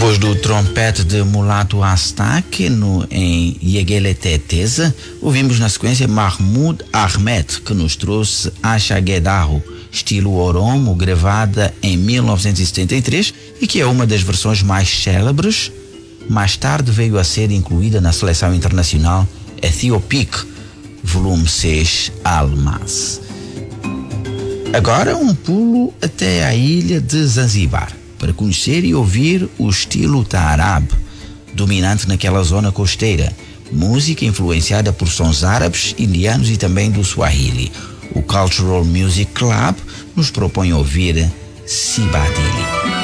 Depois do trompete de Mulato Astake em Yegelete Teza, ouvimos na sequência Mahmoud Ahmed, que nos trouxe Ashagedahu, estilo Oromo, gravada em 1973 e que é uma das versões mais célebres. Mais tarde veio a ser incluída na seleção internacional Ethiopic, volume 6, Almas. Agora um pulo até a ilha de Zanzibar, para conhecer e ouvir o estilo Taarab, dominante naquela zona costeira, música influenciada por sons árabes, indianos e também do Swahili. O Cultural Music Club nos propõe ouvir Sibadili.